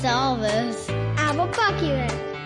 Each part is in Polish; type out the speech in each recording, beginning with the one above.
Servus. Aber Bakiwe.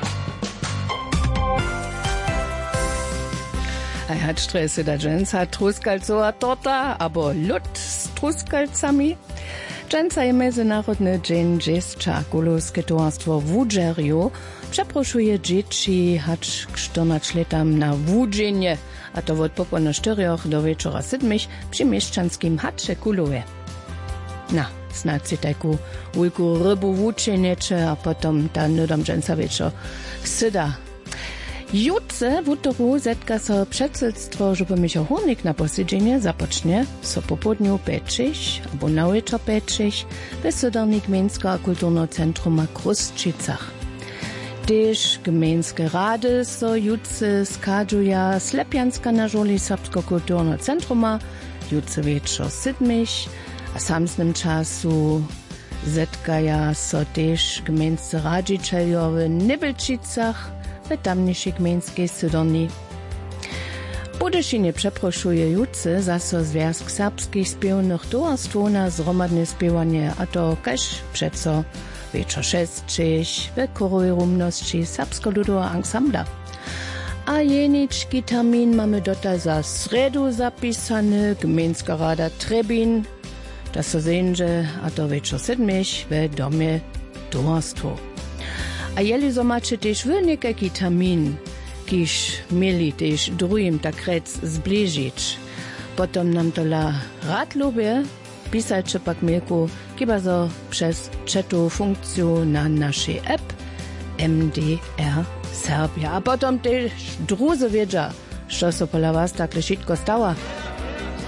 Hat Stresse da Jensa Truskalcoa torta, aber Lut z Truskalcami. Jensa je Międzynarodny Dzień Dziecka, Kulowskie Towarstwo w Udżeriu przeproszuje dzieci hać 14 letam na wudzienie, a to od popołudnia 4 do wieczora 7 przy mieszczanskim hacze Kulowie. Na, snad si taku ujku rybu wučenieče a potom ta nudom Jensa wieczor syda. Jutce w utoru zetka so przedsedztwo, żeby Michał Hurnik na posiedzenie zapocznie so po południu peczyć, albo na wieczor peczyć, w Sydorni Gmieńsko a Kulturno Centrum w Krusčicach. Też gmieńskie rady so jutce skadżuja Slepianska na żoli Serbsko Kulturno Centruma, jutce wieczor 7, a samsnym czasu zetkaja so też gmieńscy radzicieljo w Nibelčicach, w tamniejszej gmieńskiej Sydorni. Budyšinie przeproszuje jutce zaso Związk Serbskich Spiewnych Towarstw na zromadne spiewanie, a to kaž przeco wieczor 6 w Korowej Rumności Serbsko-Ludowa Ansambla. A jeniczki termin mamy dotaj za sredu zapisany, gmieńska rada Trebin, da so sędzie, a to wieczor 7 w domie Towarstwo. A jeli so macie też wy nekaki termin, kiż mieli też drugim takrec zbliżyć. Potom nam to la rad lubię, pisać pak mielku, kiba so przez chatu funkcję na naszej app MDR Serbia. A potom też druzy wiedza, co so pola was tak lešitko stała.